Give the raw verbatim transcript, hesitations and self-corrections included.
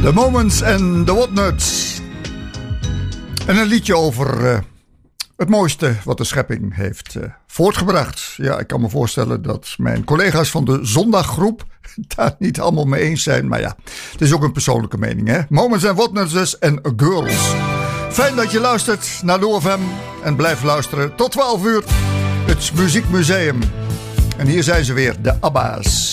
The Moments and the Whatnots. En een liedje over uh, het mooiste wat de schepping heeft uh, voortgebracht. Ja, ik kan me voorstellen dat mijn collega's van de Zondaggroep daar niet allemaal mee eens zijn. Maar ja, het is ook een persoonlijke mening, hè. Moments and Whatnots dus en Girls. Fijn dat je luistert naar de O F M en blijf luisteren tot twaalf uur. Het Muziekmuseum. En hier zijn ze weer, de ABBA's.